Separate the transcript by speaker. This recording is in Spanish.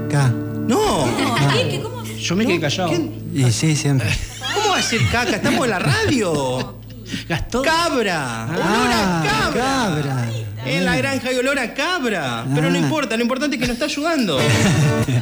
Speaker 1: K.
Speaker 2: No.
Speaker 3: ¿Cómo?
Speaker 4: Yo me quedé callado.
Speaker 1: Y sí, siempre.
Speaker 2: ¿Cómo va a decir caca? Estamos en la radio.
Speaker 4: Gastón.
Speaker 2: Cabra. Olor a cabra.
Speaker 1: Cabra.
Speaker 2: En la granja hay olor a cabra. Pero no importa, lo importante es que nos está ayudando.